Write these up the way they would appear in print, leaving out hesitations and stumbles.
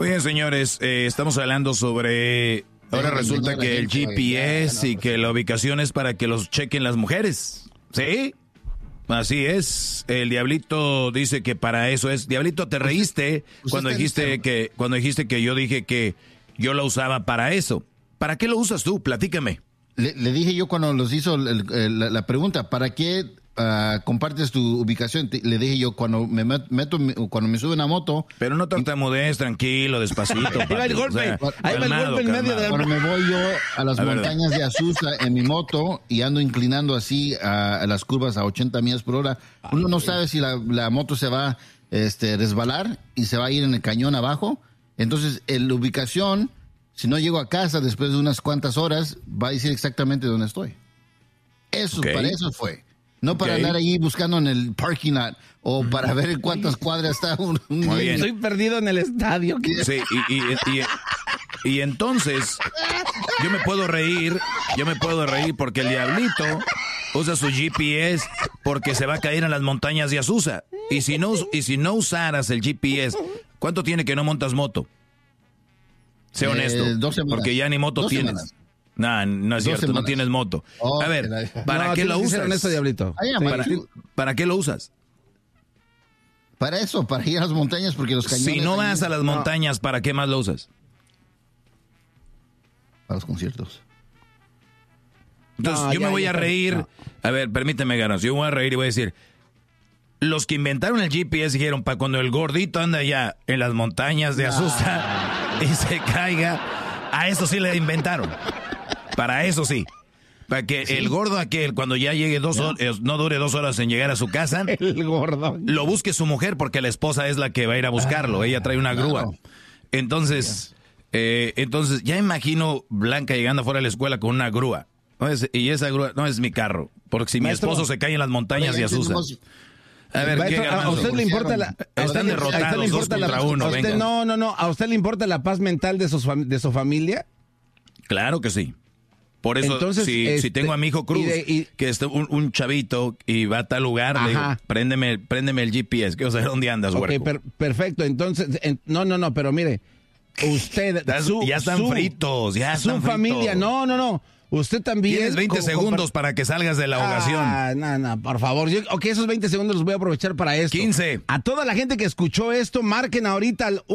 Muy bien, señores, estamos hablando sobre... Ahora resulta que el GPS y que la ubicación es para que los chequen las mujeres. ¿Sí? Así es. El Diablito dice que para eso es. Diablito, te reíste cuando dijiste que yo dije que yo lo usaba para eso. ¿Para qué lo usas tú? Platícame. Le dije yo cuando los hizo la pregunta, ¿para qué compartes tu ubicación? Le dije yo cuando cuando me sube una moto. Pero no tartamudees, tranquilo, despacito. Ahí va el golpe, calmado, en medio del... Cuando me voy yo a las montañas de Azusa en mi moto y ando inclinando así a las curvas a 80 millas por hora, uno no sabe si la moto se va a resbalar y se va a ir en el cañón abajo. Entonces, la ubicación, si no llego a casa después de unas cuantas horas, va a decir exactamente dónde estoy. Eso, para eso fue. No para andar ahí buscando en el parking lot o para ver en cuántas cuadras está un Muy bien. Estoy perdido en el estadio. Sí, y entonces yo me puedo reír porque el Diablito usa su GPS porque se va a caer en las montañas de Azusa. Y si no usaras el GPS, ¿cuánto tiene que no montas moto? Sé honesto, 2 semanas. Porque ya ni moto 2 tienes. semanas. No es cierto, semanas. no tienes moto. A ver, ¿para qué lo usas? Honesto, Diablito. ¿Para qué lo usas? Para eso, para ir a las montañas, porque los cañones... Si no vas a las montañas, ¿para qué más lo usas? Para los conciertos. Entonces, yo me voy a reír. A ver, permíteme, Garbanzo. Yo voy a reír y voy a decir... Los que inventaron el GPS dijeron, para cuando el gordito anda ya en las montañas de Azusa y se caiga, a eso sí le inventaron. Para eso sí. Para que el gordo aquel, cuando ya llegue 2 horas, no dure 2 horas en llegar a su casa, el gordo lo busque su mujer, porque la esposa es la que va a ir a buscarlo. Ella trae una grúa. Entonces, ya imagino Blanca llegando afuera de la escuela con una grúa. Y esa grúa no es mi carro, porque si mi esposo se cae en las montañas de Azusa. A ver, maestro, ¿a usted le importa la... Están derrotados 2 contra 1, venga. No, ¿a usted le importa la paz mental de su familia? Claro que sí. Por eso, entonces, si tengo a mi hijo Cruz, que es un chavito y va a tal lugar, le digo, préndeme el GPS, quiero saber dónde andas, güey. Perfecto, entonces, no, pero mire, usted... ya están fritos, su familia, no. Usted también... Tienes 20 segundos para que salgas de la ahogación. No, por favor. Esos 20 segundos los voy a aprovechar para esto. 15. A toda la gente que escuchó esto, marquen ahorita al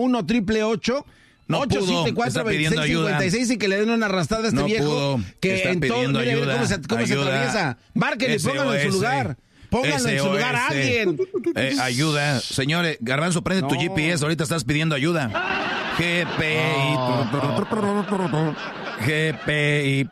1-888-874-2656 y que le den una arrastrada a este viejo. Que en todo, mire cómo se atraviesa. Márquenle, pónganlo en su lugar. Pónganlo en su lugar a alguien. Ayuda. Señores, Garbanzo, prende tu GPS. Ahorita estás pidiendo ayuda. GPI.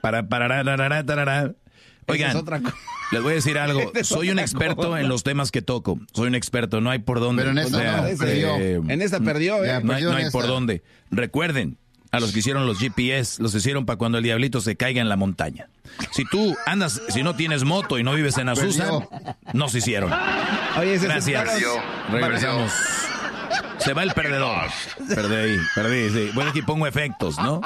Oigan, les voy a decir algo. Soy un experto en los temas que toco. Soy un experto. No hay por dónde. Pero en esta perdió. En esta perdió, No hay por dónde. Recuerden, a los que hicieron los GPS, los hicieron para cuando el diablito se caiga en la montaña. Si tú andas, si no tienes moto y no vives en Azusa, no se hicieron. Oye, gracias. Regresamos. Se va el perdedor. Perdí, sí. Bueno, aquí pongo efectos, ¿no?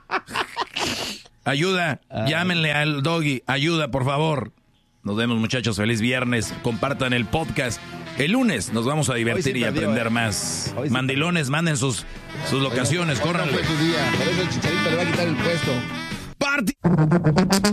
Ayuda, llámenle al Doggy. Ayuda, por favor. Nos vemos, muchachos. Feliz viernes. Compartan el podcast. El lunes nos vamos a divertir y aprender más. Mandilones, manden sus locaciones. Córranle. Por eso el Chicharito le va a quitar el puesto.